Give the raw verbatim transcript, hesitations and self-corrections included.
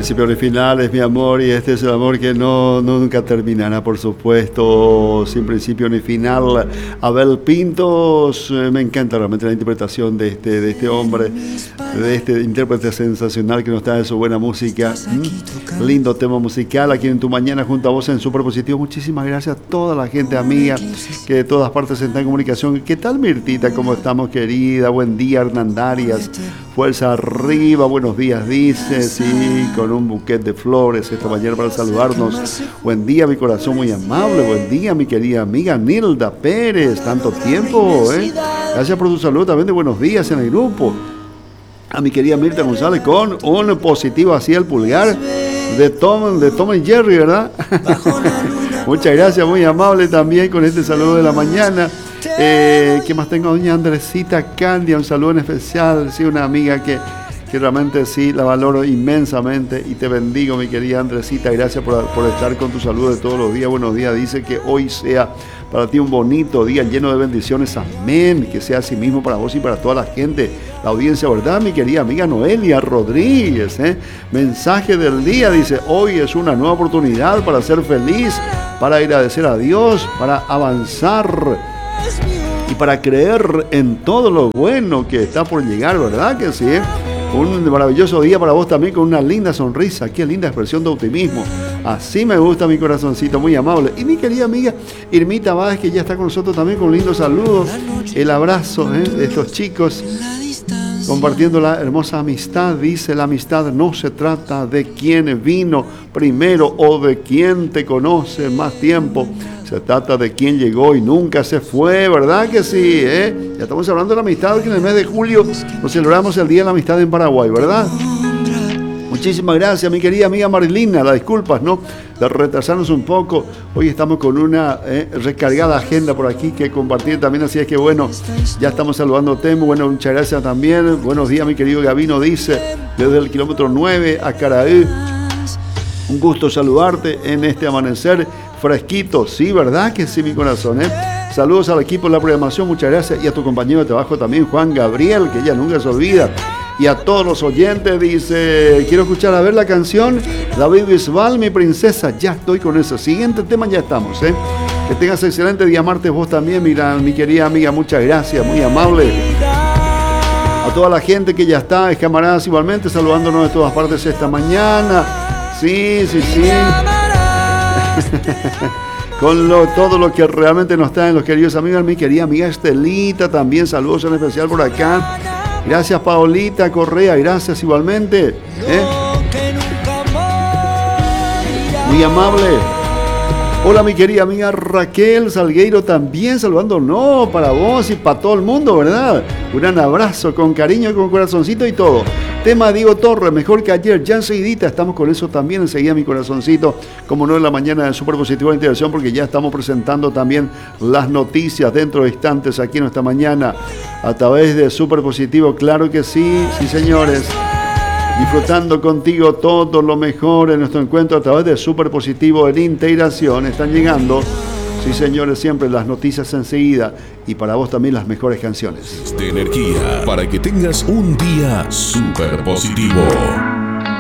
principios ni finales, mi amor, y este es el amor que no, no nunca terminará, por supuesto, sin principio ni final. Abel Pintos, eh, me encanta realmente la interpretación de este, de este hombre, de este intérprete sensacional que nos trae su buena música. ¿Mm? Lindo tema musical aquí en Tu Mañana junto a vos en Super Positivo. Muchísimas gracias a toda la gente amiga que de todas partes está en comunicación. ¿Qué tal, Mirtita? ¿Cómo estamos, querida? Buen día, Hernandarias. Fuerza arriba, buenos días, dice, sí, con un buquet de flores esta mañana para saludarnos. Buen día, mi corazón muy amable. Buen día, mi querida amiga Nilda Pérez. Tanto tiempo, ¿eh? Gracias por tu saludo también de buenos días en el grupo. A mi querida Mirta González con un positivo así al pulgar de Tom, de Tom y Jerry, ¿verdad? Muchas gracias, muy amable también con este saludo de la mañana. Eh, ¿Qué más tengo? Doña Andresita Candia, un saludo en especial, sí, una amiga que, que realmente sí la valoro inmensamente y te bendigo, mi querida Andresita, gracias por, por estar con tu saludo de todos los días. Buenos días, dice que hoy sea para ti un bonito día lleno de bendiciones, amén, que sea así mismo para vos y para toda la gente, la audiencia, ¿verdad? Mi querida amiga Noelia Rodríguez, ¿eh? Mensaje del día, dice, hoy es una nueva oportunidad para ser feliz, para agradecer a Dios, para avanzar y para creer en todo lo bueno que está por llegar, ¿verdad que sí? Un maravilloso día para vos también con una linda sonrisa, qué linda expresión de optimismo. Así me gusta mi corazoncito, muy amable. Y mi querida amiga Irmita Báez, que ya está con nosotros también con lindos saludos. El abrazo, ¿eh? de estos chicos compartiendo la hermosa amistad. Dice, la amistad no se trata de quién vino primero o de quién te conoce más tiempo. Se trata de quién llegó y nunca se fue, ¿verdad que sí? ¿eh? Ya estamos hablando de la amistad, que en el mes de julio nos celebramos el Día de la Amistad en Paraguay, ¿verdad? Muchísimas gracias, mi querida amiga Marilina. Las disculpas, ¿no? De retrasarnos un poco. Hoy estamos con una eh, recargada agenda por aquí que compartir también. Así es que, bueno, ya estamos saludando Temo. Bueno, muchas gracias también. Buenos días, mi querido Gabino, dice, desde el kilómetro nueve a Caraí. Un gusto saludarte en este amanecer fresquito. Sí, ¿verdad que sí, mi corazón? ¿eh? Saludos al equipo de la programación. Muchas gracias. Y a tu compañero de trabajo también, Juan Gabriel, que ella nunca se olvida. Y a todos los oyentes, dice, quiero escuchar a ver la canción David Bisbal, mi princesa. Ya estoy con eso. Siguiente tema, ya estamos, ¿eh? Que tengas excelente día martes vos también, mira, mi querida amiga, muchas gracias, muy amable. A toda la gente que ya está, es camaradas igualmente, saludándonos de todas partes esta mañana. Sí, sí, sí. Con lo, todo lo que realmente nos traen los queridos amigos, mi querida amiga Estelita, también saludos en especial por acá. Gracias, Paolita Correa, gracias igualmente. ¿eh? Muy amable. Hola, mi querida amiga Raquel Salgueiro, también saludando, no, para vos y para todo el mundo, ¿verdad? Un gran abrazo, con cariño, con corazoncito y todo. Tema Diego Torres, mejor que ayer, ya enseguidita, estamos con eso también, enseguida mi corazoncito, como no en la mañana de Super Positivo de Integración, porque ya estamos presentando también las noticias dentro de instantes aquí en esta mañana, a través de Super Positivo, claro que sí, sí señores. Disfrutando contigo todo lo mejor en nuestro encuentro a través de Super Positivo en Integración. Están llegando, sí señores, siempre las noticias enseguida y para vos también las mejores canciones. De energía para que tengas un día super positivo.